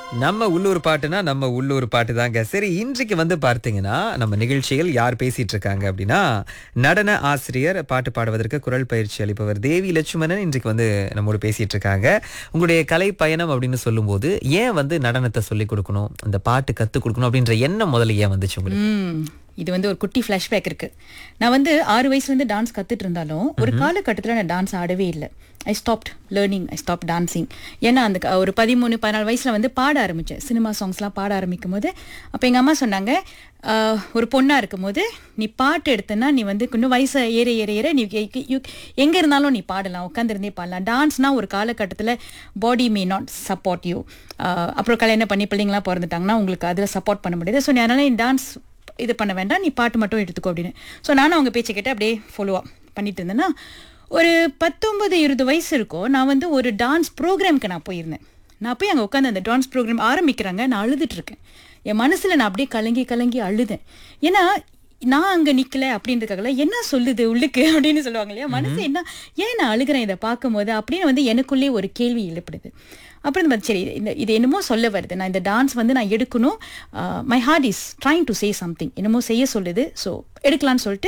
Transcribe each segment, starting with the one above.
நம்ம உள்ளூர் பாட்டுனா நம்ம உள்ளூர் பாட்டு தாங்க. சரி, இன்றைக்கு வந்து பார்த்தீங்கன்னா நம்ம நிகழ்ச்சியில் யார் பேசிட்டு இருக்காங்க அப்படின்னா, நடன ஆசிரியர், பாட்டு பாடுவதற்கு குரல் பயிற்சி அளிப்பவர் தேவி லட்சுமணன் இன்றைக்கு வந்து நம்மோடு பேசிட்டு இருக்காங்க. உங்களுடைய கலை பயணம் அப்படின்னு சொல்லும்போது ஏன் வந்து நடனத்தை சொல்லிக் கொடுக்கணும், அந்த பாட்டு கத்துக் கொடுக்கணும் அப்படின்ற எண்ணம் முதல்ல ஏன் வந்துச்சு உங்களுக்கு? இது வந்து ஒரு குட்டி ஃப்ளாஷ்பேக் இருக்கு. நான் வந்து 6 வயசுலேருந்து டான்ஸ் கத்துட்டு இருந்தாலும் ஒரு காலகட்டத்தில் நான் டான்ஸ் ஆடவே இல்லை. ஐ stopped learning, I stop dancing. ஏன்னா அந்த ஒரு 13-14 வயசில் வந்து பாட ஆரம்பித்தேன். சினிமா சாங்ஸ்லாம் பாட ஆரம்பிக்கும் போது அப்போ எங்கள் அம்மா சொன்னாங்க, ஒரு பொண்ணாக இருக்கும் போது நீ பாட்டு எடுத்தனா நீ வந்து இன்னும் வயசை ஏற ஏற ஏற நீ எங்கே இருந்தாலும் நீ பாடலாம், உட்காந்துருந்தே பாடலாம். டான்ஸ்னால் ஒரு காலகட்டத்தில் பாடி மே நாட் சப்போர்ட் யூ. அப்புறம் கல்யாணம் பண்ணி பிள்ளைங்களாம் பிறந்துட்டாங்கன்னா உங்களுக்கு அதில் சப்போர்ட் பண்ண முடியாது. ஸோ அதனால் நீ டான்ஸ் இது பண்ண வேண்டாம், நீ பாட்டு மட்டும் எடுத்துக்கோ அப்படின்னு. ஸோ நானும் அவங்க பேச்சை கேட்டு அப்படியே ஃபாலோவாக பண்ணிட்டு இருந்தேன்னா ஒரு 19-20 வயசு இருக்கும். நான் வந்து ஒரு டான்ஸ் ப்ரோக்ராம்க்கு நான் போயிருந்தேன். நான் போய் அங்கே உட்காந்து அந்த டான்ஸ் ப்ரோக்ராம் ஆரம்பிக்கிறாங்க, நான் அழுதுட்டு இருக்கேன். என் மனசில் நான் அப்படியே கலங்கி கலங்கி அழுதேன். ஏன்னா நான் அங்கே நிற்கல அப்படின்றதுக்காகல என்ன சொல்லுது உள்ளுக்கு அப்படின்னு சொல்லுவாங்க இல்லையா, மனசு என்ன ஏன் நான் அழுகிறேன் இதை பார்க்கும்போது அப்படின்னு வந்து எனக்குள்ளே ஒரு கேள்வி எழுப்படுது. அப்புறம் சரி இது என்னமோ சொல்ல வருது, நான் இந்த டான்ஸ் வந்து நான் எடுக்கணும், my heart is trying to say something, என்னமோ செய்ய சொல்லுது, ஸோ எடுக்கலான்னு சொல்லிட்டு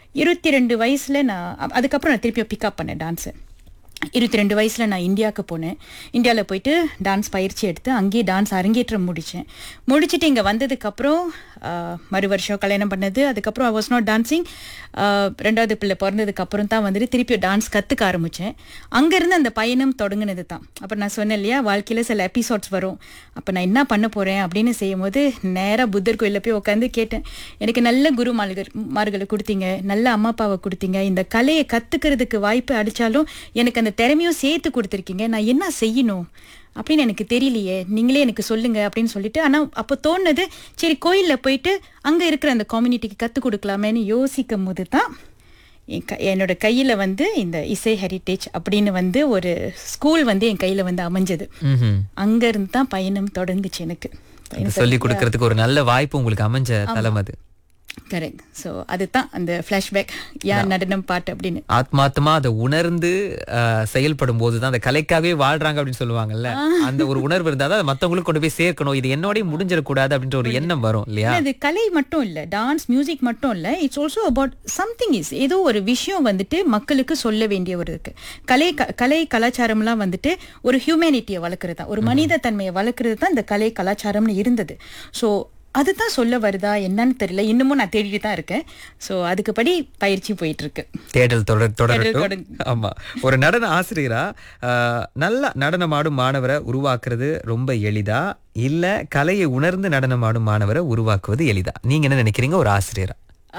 22 வயசில் நான் அதுக்கப்புறம் நான் திருப்பி பிக்கப் பண்ணேன் டான்ஸை. 22 வயசில் நான் இந்தியாவுக்கு போனேன். இந்தியாவில் போயிட்டு டான்ஸ் பயிற்சி எடுத்து அங்கேயே டான்ஸ் அரங்கேற்றம் முடிச்சுட்டு இங்கே வந்ததுக்கப்புறம் மறு வருஷம் கல்யாணம் பண்ணது. அதுக்கப்புறம் ஐ வாஸ் நாட் டான்சிங். 2வது பிள்ளை பிறந்ததுக்கப்புறம் தான் வந்துட்டு திருப்பி டான்ஸ் கற்றுக்க ஆரம்பித்தேன். அங்கேருந்து அந்த பயணம் தொடங்கினது தான். அப்புறம் நான் சொன்னேன் இல்லையா, வாழ்க்கையில் சில எபிசோட்ஸ் வரும், அப்போ நான் என்ன பண்ண போகிறேன் அப்படின்னு செய்யும்போது நேராக புத்தர் கோயிலில் போய் உட்காந்து கேட்டேன். எனக்கு நல்ல குருமார்களை கொடுத்தீங்க, நல்ல அம்மா அப்பாவை கொடுத்தீங்க, இந்த கலையை கற்றுக்கிறதுக்கு வாய்ப்பு அடித்தாலும் எனக்கு அந்த திறமையும் சேர்த்து கொடுத்துருக்கீங்க, நான் என்ன செய்யணும் அப்படின்னு எனக்கு தெரியலையே, நீங்களே எனக்கு சொல்லுங்க அப்படின்னு சொல்லிட்டு. ஆனால் அப்போ தோணுது, சரி கோயிலில் போயிட்டு அங்கே இருக்கிற அந்த கம்யூனிட்டிக்கு கற்றுக் கொடுக்கலாமேன்னு யோசிக்கும் போது தான் என்னோட கையில் வந்து இந்த இசை ஹெரிட்டேஜ் அப்படின்னு வந்து ஒரு ஸ்கூல் வந்து என் கையில் வந்து அமைஞ்சது. அங்கேருந்து தான் பயணம் தொடங்குச்சு எனக்கு. சொல்லி கொடுக்கறதுக்கு ஒரு நல்ல வாய்ப்பு உங்களுக்கு அமைஞ்ச தலம் அது. கரெக்ட். ஸோ அதுதான் அந்த ஃப்ளாஷ்பேக், யார் நடனம் பாட்டு அப்படின்னு. ஆத்மார்த்தமா அதை உணர்ந்து செயல்படும் போதுதான் அந்த கலைக்காகவே வாழ்றாங்க அப்படின்னு சொல்லுவாங்கல்ல, அந்த ஒரு உணர்வு இருந்தாதான் அதை மற்றவங்களுக்கு கொண்டு போய் சேர்க்கணும், இது என்னோடய முடிஞ்சிடக்கூடாது அப்படின்ற ஒரு எண்ணம் வரும் இல்லையா. அது கலை மட்டும் இல்லை, டான்ஸ் மியூசிக் மட்டும் இல்லை, it's also about something. Is ஏதோ ஒரு விஷயம் வந்துட்டு மக்களுக்கு சொல்ல வேண்டிய ஒரு இருக்கு. கலை கலாச்சாரம்லாம் வந்துட்டு ஒரு ஹியூமனிட்டியை வளர்க்குறது தான், ஒரு மனித தன்மையை வளர்க்குறது தான் இந்த கலை கலாச்சாரம்னு இருந்தது. ஸோ அதுதான் சொல்ல வருதா என்னன்னு தெரியல, இன்னமும் நான் தேடிட்டு தான் இருக்கேன். ஸோ அதுக்குப்படி பயிற்சி போயிட்டு இருக்கு, தேடல் தொடரட்டும். ஆமா, ஒரு நடன ஆசிரியரா நல்ல நடனமாடும் மாணவரை உருவாக்குறது ரொம்ப எளிதா, இல்ல கலையை உணர்ந்து நடனமாடும் மாணவரை உருவாக்குவது எளிதா? நீங்க என்ன நினைக்கிறீங்க ஒரு ஆசிரியரா?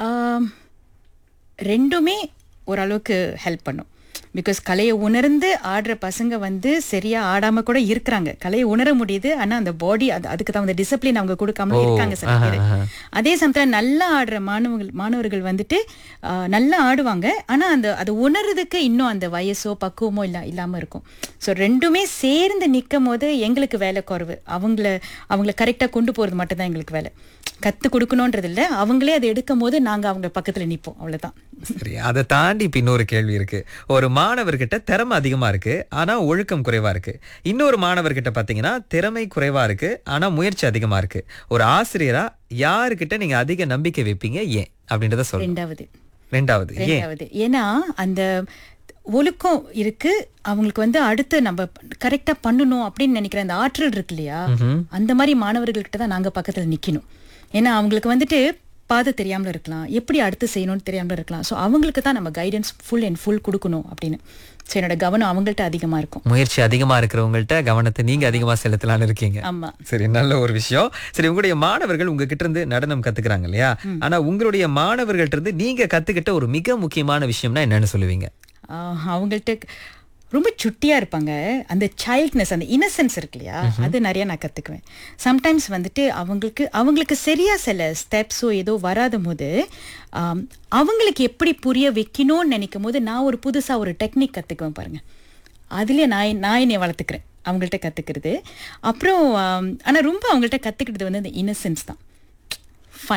ரெண்டுமே ஓரளவுக்கு ஹெல்ப் பண்ணும். பிகாஸ் கலையை உணர்ந்து ஆடுற பசங்க வந்து சரியா ஆடாம கூட இருக்கிறாங்க. கலையை உணர முடியுது, ஆனா அந்த பாடி அதுக்கு தான் அந்த டிசிப்ளின் அவங்க கொடுக்காம இருக்காங்க சில பேர். அதே சமயத்தில் நல்லா ஆடுற மாணவர்கள் வந்துட்டு நல்லா ஆடுவாங்க, ஆனா அதை உணர்றதுக்கு இன்னும் அந்த வயசோ பக்குவமோ இல்லாம இருக்கும். ஸோ ரெண்டுமே சேர்ந்து நிற்கும் போது எங்களுக்கு வேலை குறைவு. அவங்கள கரெக்டா கொண்டு போறது மட்டும் தான் எங்களுக்கு வேலை. கற்றுக் கொடுக்கணுன்றது இல்லை, அவங்களே அதை எடுக்கும் போது நாங்கள் அவங்க பக்கத்தில் நிற்போம், அவ்வளோதான். சரி, அதை தாண்டி இப்போ இன்னொரு கேள்வி இருக்கு. ஒரு மாணவர்கிட்ட திறமை அதிகமா இருக்கு, ஆனா ஒழுக்கம் குறைவா இருக்கு. இன்னொரு மாணவர்கிட்ட பாத்தீங்கன்னா திறமை குறைவா இருக்கு, ஆனா முயற்சி அதிகமா இருக்கு. ஒரு ஆசிரியரா யாருக்கிட்ட நீங்க அதிக நம்பிக்கை வைப்பீங்க, ஏன் அப்படின்றத சொல்லுங்க. ரெண்டாவது ஏன்னா அந்த ஒழுக்கம் இருக்கு, அவங்களுக்கு வந்து அடுத்து நம்ம கரெக்டா பண்ணணும் அப்படின்னு நினைக்கிற அந்த ஆற்றல் இருக்கு இல்லையா, அந்த மாதிரி மாணவர்கள்கிட்ட தான் நாங்க பக்கத்துல நிக்கணும். ஏன்னா அவங்களுக்கு வந்துட்டு பாதை தெரியாமல் இருக்கலாம், எப்படி அடுத்து செய்யணும்னு தெரியாமல் இருக்கலாம். ஸோ அவங்களுக்கு தான் நம்ம கைடன்ஸ் ஃபுல் அண்ட் ஃபுல் கொடுக்கணும் அப்படின்னு. ஸோ என்னோட கவனம் அவங்கள்ட்ட அதிகமா இருக்கும். முயற்சி அதிகமா இருக்கிறவங்கள்ட்ட கவனத்தை நீங்க அதிகமா செலுத்தலாம்னு இருக்கீங்க. ஆமா, சரி, நல்ல ஒரு விஷயம். சரி, உங்களுடைய மாணவர்கள் உங்ககிட்ட இருந்து நடனம் கத்துக்கிறாங்க இல்லையா, ஆனா உங்களுடைய மாணவர்கள்ட்ட இருந்து நீங்க கத்துக்கிட்ட ஒரு மிக முக்கியமான விஷயம்னா என்னன்னு சொல்லுவீங்க? அவங்கள்ட்ட ரொம்ப சுட்டியாக இருப்பாங்க, அந்த சைல்ட்னஸ், அந்த இன்னசென்ஸ் இருக்கு இல்லையா, அது நிறைய நான் கற்றுக்குவேன். சம்டைம்ஸ் வந்துட்டு அவங்களுக்கு சரியா சில ஸ்டெப்ஸோ ஏதோ வராத போது அவங்களுக்கு எப்படி புரிய வைக்கணும்னு நினைக்கும் போது நான் ஒரு புதுசாக ஒரு டெக்னிக் கற்றுக்குவேன் பாருங்க. அதுலேயே நான் என்னை வளர்த்துக்கிறேன் அவங்கள்ட்ட கற்றுக்கிறது. அப்புறம் ஆனால் ரொம்ப அவங்கள்ட்ட கற்றுக்கிறது வந்து அந்த இன்னசென்ஸ் தான், ஃபன்.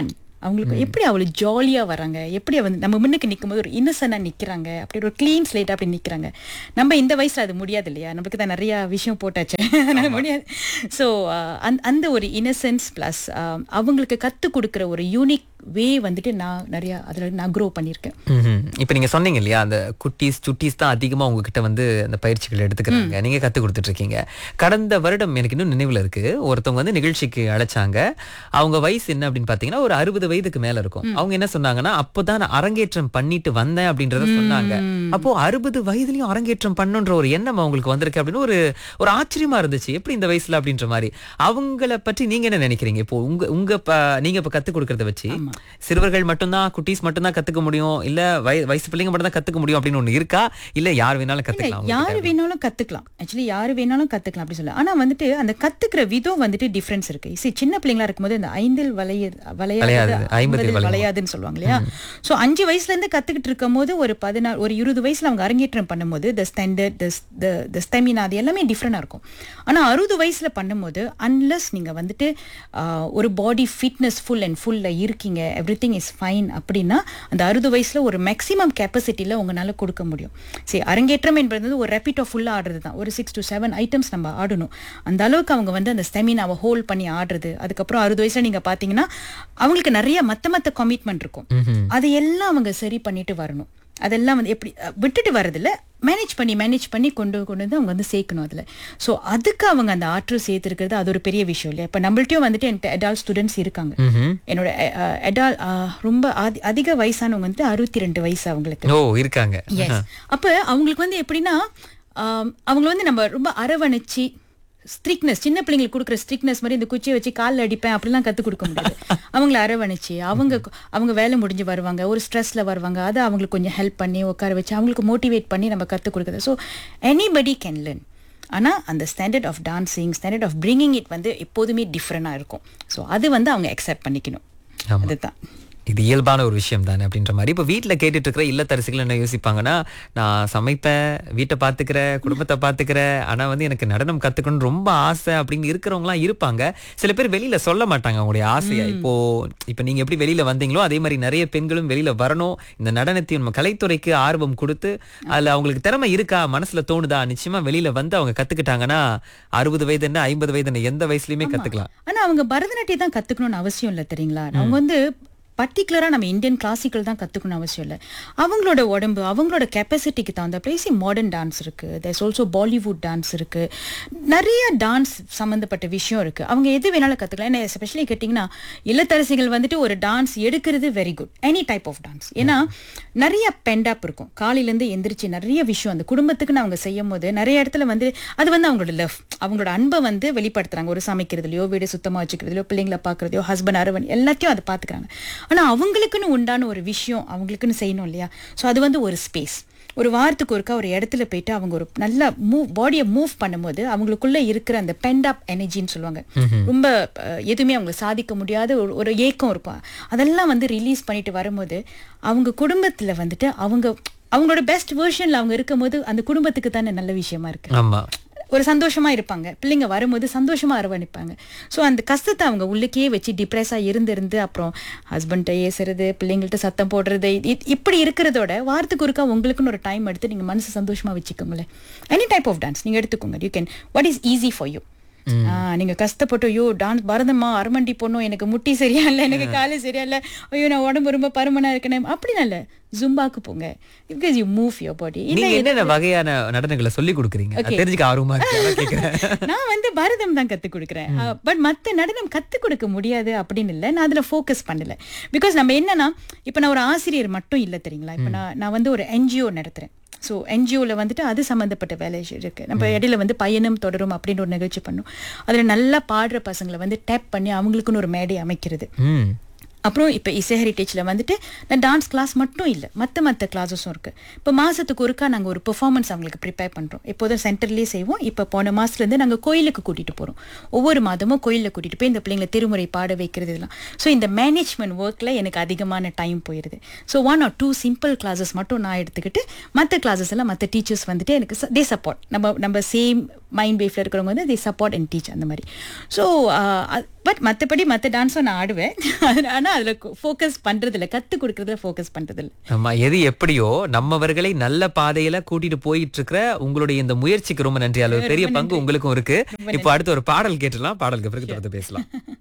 அவங்களுக்கு எப்படி அவ்வளவு ஜாலியா வராங்க, எப்படி வந்து நம்ம முன்னுக்கு நிற்கும் போது ஒரு இன்னசென்டா நிக்கிறாங்க, அப்படி ஒரு கிளீன் ஸ்லேட் அப்படி நிக்கிறாங்க. நம்ம இந்த வயசுல அது முடியாது இல்லையா, நமக்கு தான் நிறைய விஷயம் போட்டாச்சு, அதனால முடியாது. ஸோ அந்த ஒரு இன்னசென்ஸ் பிளஸ் அவங்களுக்கு கத்து கொடுக்குற ஒரு யூனிக் வே வந்துட்டு நான் நிறைய அதுல நான் க்ரோ பண்ணியிருக்கேன். இப்ப நீங்க சொன்னீங்க இல்லையா, அந்த குட்டீஸ் சுட்டீஸ் தான் அதிகமா உங்ககிட்ட வந்து அந்த பயிற்சிகள் எடுத்துக்கிறாங்க, நீங்க கத்து கொடுத்துட்டு இருக்கீங்க. கடந்த வருடம் எனக்கு இன்னும் நினைவுல இருக்கு, ஒருத்தவங்க வந்து நிகழ்ச்சிக்கு அழைச்சாங்க. அவங்க வயசு என்ன அப்படின்னு பாத்தீங்கன்னா ஒரு 60 வயதுக்கு மேல இருக்கும். அவங்க என்ன சொன்னாங்கன்னா, அப்பதான் நான் அரங்கேற்றம் பண்ணிட்டு வந்தேன் அப்படின்றத சொன்னாங்க. அப்போ 60 வயதுலயும் அரங்கேற்றம் பண்ணுன்ற ஒரு எண்ணம் அவங்களுக்கு வந்திருக்கு அப்படின்னு ஒரு ஆச்சரியமா இருந்துச்சு. எப்படி இந்த வயசுல அப்படின்ற மாதிரி. அவங்கள பற்றி நீங்க என்ன நினைக்கிறீங்க? இப்போ நீங்க இப்ப கத்து கொடுக்கறத வச்சு சிறுவர்கள் மட்டும்தான், குட்டீஸ் மட்டும்தான் கத்துக்க முடியும், இல்ல வயசு பிள்ளைங்க மட்டும் தான் கத்துக்க முடியும் அப்படின்னு ஒண்ணு இருக்கா, இல்ல யார் வேணாலும் கத்துக்கலாம்? யாரு வேணாலும் கத்துக்கலாம், ஆக்சுவலி யாரு வேணாலும் கத்துக்கலாம் அப்படி சொல்ல. ஆனா வந்துட்டு அந்த கத்துக்கிற விதம் வந்துட்டு டிஃபரன்ஸ் இருக்கு. சின்ன பிள்ளைங்களா இருக்கும்போது இந்த 5 வளையாதுன்னு சொல்லுவாங்க இல்லையா. சோ 5 வயசுல இருந்து கத்துக்கிட்டு இருக்கும் போது ஒரு 20 வயசுல அவங்க அரங்கேற்றம் பண்ணும்போது த ஸ்டாண்டர்ட் த ஸ்டெமினா அது எல்லாமே டிஃப்ரெண்டா இருக்கும். ஆனா 60 வயசுல பண்ணும்போது அன்லெஸ் நீங்க வந்துட்டு ஒரு பாடி ஃபிட்னஸ் ஃபுல்ல இருக்கீங்க, எவ்ரிதிங் இஸ் ஃபைன் அப்படின்னா அந்த 60 வயசுல ஒரு மேக்ஸிமம் கெப்பாசிட்டியில உங்களால கொடுக்க முடியும். சரி, அரங்கேற்றம் என்பது ஒரு ரெப்பிட்டோ ஃபுல்லா ஆடுறது தான். ஒரு 6 to 7 ஐட்டம்ஸ் நம்ம ஆடணும். அந்த அளவுக்கு அவங்க வந்து அந்த ஸ்டெமினாவை ஹோல்ட் பண்ணி ஆடுறது. அதுக்கப்புறம் 60 வயசுல நீங்க பாத்தீங்கன்னா அவங்களுக்கு நிறைய மத்த கமிட்மெண்ட் இருக்கும். அதையெல்லாம் அவங்க சரி பண்ணிட்டு வரணும். அதெல்லாம் வந்து எப்படி விட்டுட்டு வரதில்ல, மேனேஜ் பண்ணி கொண்டு வந்து அவங்க வந்து சேர்க்கணும் அதுல. ஸோ அதுக்கு அவங்க அந்த ஆற்றல் சேர்த்துருக்கிறது அது ஒரு பெரிய விஷயம் இல்லையா. இப்போ நம்மள்ட்டையும் வந்துட்டு எனக்கு அடால்ட் ஸ்டூடெண்ட்ஸ் இருக்காங்க. என்னோட ரொம்ப அதிக வயசானவங்க வந்து 62 வயசு அவங்களுக்கு இருக்காங்க. அப்ப அவங்களுக்கு வந்து எப்படின்னா அவங்களை வந்து நம்ம ரொம்ப அரவணைச்சு ஸ்ட்ரிக்ட்னஸ், சின்ன பிள்ளைங்களுக்கு கொடுக்குற ஸ்ட்ரிக்ட்னஸ் மாதிரி இந்த குச்சியை வச்சு காலில் அடிப்பேன் அப்படிலாம் கற்றுக் கொடுக்க முடியாது. அவங்கள அரவணைச்சு அவங்க வேலை முடிஞ்சு வருவாங்க, ஒரு ஸ்ட்ரெஸ்ல வருவாங்க, அதை அவங்களுக்கு கொஞ்சம் ஹெல்ப் பண்ணி உட்கார வச்சு அவங்களுக்கு மோட்டிவேட் பண்ணி நம்ம கற்றுக் கொடுக்குறது. So anybody can learn. ஆனால் அந்த standard of dancing, standard of bringing it வந்து எப்போதுமே டிஃப்ரெண்டாக இருக்கும். ஸோ அது வந்து அவங்க அக்செப்ட் பண்ணிக்கணும். அதுதான் இது இயல்பான ஒரு விஷயம் தானே அப்படின்ற மாதிரி. இப்போ வீட்டில் கேட்டுட்டு இருக்கிற இல்லத்தரசிகள் என்ன யோசிப்பாங்கன்னா, நான் சமைப்பேன், வீட்டை பார்த்துக்கிறேன், குடும்பத்தை பார்த்துக்கிறேன், ஆனால் வந்து எனக்கு நடனம் கற்றுக்கணும்னு ரொம்ப ஆசை அப்படின்னு இருக்கிறவங்களாம் இருப்பாங்க. சில பேர் வெளியில் சொல்ல மாட்டாங்க அவங்களுடைய ஆசையை. இப்போ நீங்கள் எப்படி வெளியில் வந்தீங்களோ அதே மாதிரி நிறைய பெண்களும் வெளியில் வரணும், இந்த நடனத்தையும் நம்ம கலைத்துறைக்கு ஆர்வம் கொடுத்து அதில் அவங்களுக்கு திறமை இருக்கா, மனசில் தோணுதா, நிச்சயமாக வெளியில் வந்து அவங்க கற்றுக்கிட்டாங்கன்னா 60 வயது என்ன 50 வயது என்ன எந்த வயசுலையுமே கற்றுக்கலாம். ஆனால் அவங்க பரதநாட்டியம் தான் கற்றுக்கணும்னு அவசியம் இல்லை தெரியுங்களா. அவங்க வந்து பர்டிகுலராக நம்ம இந்தியன் கிளாசிக்கல் தான் கற்றுக்கணும் அவசியம் இல்லை. அவங்களோட உடம்பு அவங்களோட கெப்பாசிட்டிக்கு தகுந்த பிளேஸ் மாடர்ன் டான்ஸ் இருக்குது, தேர்ஸ் ஆல்சோ பாலிவுட் டான்ஸ் இருக்குது, நிறைய டான்ஸ் சம்மந்தப்பட்ட விஷயம் இருக்குது. அவங்க எது வேணாலும் கற்றுக்கலாம். ஏன்னா எஸ்பெஷலி கேட்டிங்கன்னா இல்லத்தரசிகள் வந்துட்டு ஒரு டான்ஸ் எடுக்கிறது very good, any type of dance. ஏன்னா நிறைய பெண்டாப் இருக்கும், காலையிலேருந்து எந்திரிச்சு நிறைய விஷயம் அந்த குடும்பத்துக்குன்னு அவங்க செய்யும் போது நிறைய இடத்துல வந்து அது வந்து அவங்களோட லவ், அவங்களோட அன்பை வந்து வெளிப்படுத்துறாங்க. ஒரு சமைக்கிறதுலையோ, வீடு சுத்தமாக வச்சுக்கிறதுலையோ, பிள்ளைங்களை பார்க்குறதையோ, ஹஸ்பண்ட் அரவன் எல்லாத்தையும் அதை பார்த்துக்கிறாங்க. ஆனால் அவங்களுக்குன்னு உண்டான ஒரு விஷயம் அவங்களுக்குன்னு செய்யணும் இல்லையா. ஸோ அது வந்து ஒரு ஸ்பேஸ், ஒரு வாரத்துக்கு ஒருக்கா ஒரு இடத்துல போயிட்டு அவங்க ஒரு நல்ல பாடியை மூவ் பண்ணும்போது அவங்களுக்குள்ள இருக்கிற அந்த பெண்டாப் எனர்ஜின்னு சொல்லுவாங்க, ரொம்ப எதுவுமே அவங்க சாதிக்க முடியாத ஒரு ஏக்கம் இருக்கும், அதெல்லாம் வந்து ரிலீஸ் பண்ணிட்டு வரும்போது அவங்க குடும்பத்துல வந்துட்டு அவங்களோட பெஸ்ட் வெர்ஷன்ல அவங்க இருக்கும் போது அந்த குடும்பத்துக்கு தானே நல்ல விஷயமா இருக்கு. ஒரு சந்தோஷமா இருப்பாங்க, பிள்ளைங்க வரும்போது சந்தோஷமா அரவணைப்பாங்க. ஸோ அந்த கஷ்டத்தை அவங்க உள்ளுக்கே வச்சு டிப்ரெஸா இருந்து அப்புறம் ஹஸ்பண்ட்டை ஏசுறது, பிள்ளைங்கள்ட்ட சத்தம் போடுறது, இப்படி இருக்கிறதோட வாரத்துக்கு ஒருக்கா உங்களுக்குன்னு ஒரு டைம் எடுத்து நீங்க மனசு சந்தோஷமா வச்சுக்கோங்களேன். எனி டைப் ஆஃப் டான்ஸ் நீங்க எடுத்துக்கோங்க. You can what is easy for you. நீங்க கஷ்டப்பட்டு ஐயோ டான்ஸ் பரதமா அரமண்டி போடணும், எனக்கு முட்டி சரியா இல்லை, எனக்கு காலு சரியா இல்லை, ஐயோ நான் உடம்பு ரொம்ப பருமனா இருக்கேன் அப்படின்னா இல்ல, ஜும்பாக்கு போங்க, because you move your body. என்னென்ன வகையான நடனங்களை சொல்லி கொடுக்குறீங்க தெரிஞ்சுக்க ஆர்வமா இருக்கு. நான் வந்து பரதம் தான் கத்து கொடுக்குறேன், பட் மத்த நடனம் கத்து கொடுக்க முடியாது அப்படின்னு இல்லை, நான் அதுல ஃபோக்கஸ் பண்ணல. பிகாஸ் நம்ம என்னன்னா இப்ப நான் ஒரு ஆசிரியர் மட்டும் இல்லை தெரியுங்களா. இப்ப நான் வந்து ஒரு என்ஜிஓ நடத்துறேன். ஸோ என்ஜிஓவில் வந்துட்டு அது சம்மந்தப்பட்ட வேலை இருக்குது. நம்ம இடையில வந்து பயணம் தொடரும் அப்படின்னு ஒரு நிகழ்ச்சி பண்ணோம். அதில் நல்லா பாடுற பசங்களை வந்து டேப் பண்ணி அவங்களுக்குன்னு ஒரு மேடை அமைக்கிறது. அப்புறம் இப்போ இசை ஹெரிட்டேஜில் வந்துட்டு நான் டான்ஸ் கிளாஸ் மட்டும் இல்லை, மற்ற கிளாஸஸும் இருக்குது. இப்போ மாதத்துக்கு ஒருக்கா நாங்கள் ஒரு பெர்ஃபார்மன்ஸ் அவங்களுக்கு ப்ரிப்பேர் பண்ணுறோம். எப்போதும் சென்டர்லேயே செய்வோம். இப்போ போன மாதத்துலேருந்து நாங்கள் கோயிலுக்கு கூட்டிகிட்டு போகிறோம். ஒவ்வொரு மாதமும் கோயிலில் கூட்டிகிட்டு போய் இந்த பிள்ளைங்களை திருமுறை பாட வைக்கிறது இதெல்லாம். ஸோ இந்த மேனேஜ்மெண்ட் ஒர்க்கில் எனக்கு அதிகமான டைம் போயிடுது. ஸோ 1 or 2 சிம்பிள் கிளாஸஸ் மட்டும் நான் எடுத்துக்கிட்டு மற்ற கிளாஸஸ் எல்லாம் மற்ற டீச்சர்ஸ் வந்துட்டு எனக்கு தே சப்போர்ட். நம்ம சேம் மைண்ட் வேவ்ல இருக்கிறவங்க வந்து they support and teach அந்த மாதிரி. ஸோ பட் மற்றபடி மற்ற டான்ஸும் நான் ஆடுவேன். ஆனால் அதில் ஃபோக்கஸ் பண்ணுறதில்ல, கற்றுக் கொடுக்குறதுல ஃபோக்கஸ் பண்ணுறதில்ல. ஆமா, எது எப்படியோ நம்மவர்களை நல்ல பாதையில கூட்டிட்டு போயிட்டு இருக்கிற உங்களுடைய இந்த முயற்சிக்கு ரொம்ப நன்றி. அளவு பெரிய பங்கு உங்களுக்கும் இருக்கு. இப்போ அடுத்து ஒரு பாடல் கேட்டுலாம், பாடலுக்கு பிறகு தொடர்ந்து பேசலாம்.